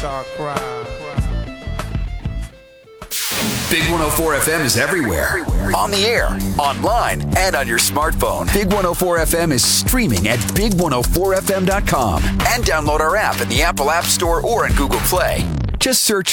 start crying. Big 104 FM is everywhere. On the air, online, and on your smartphone. Big 104 FM is streaming at big104fm.com. And download our app in the Apple App Store or in Google Play. Just search